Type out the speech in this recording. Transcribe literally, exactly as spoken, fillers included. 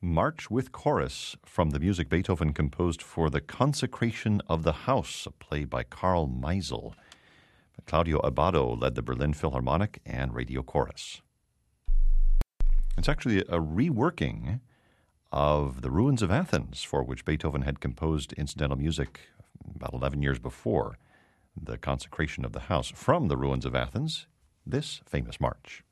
March with Chorus from the music Beethoven composed for the Consecration of the House, a play by Carl Meisel. Claudio Abbado led the Berlin Philharmonic and Radio Chorus. It's actually a reworking of the Ruins of Athens, for which Beethoven had composed incidental music about eleven years before the Consecration of the House. From the Ruins of Athens, this famous march.